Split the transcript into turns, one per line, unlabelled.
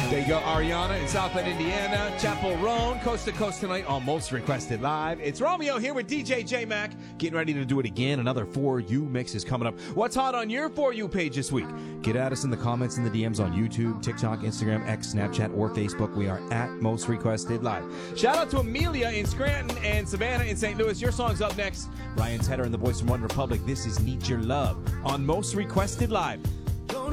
There you go, Ariana in Southland, Indiana. Chapel Roan, coast to coast tonight on Most Requested Live. It's Romeo here with DJ J-Mac, getting ready to do it again. Another For You mix is coming up. What's hot on your For You page this week? Get at us in the comments and the DMs on YouTube, TikTok, Instagram, X, Snapchat, or Facebook. We are at Most Requested Live. Shout out to Amelia in Scranton and Savannah in St. Louis. Your song's up next. Ryan Tedder and the boys from One Republic. This is Need Your Love on Most Requested Live.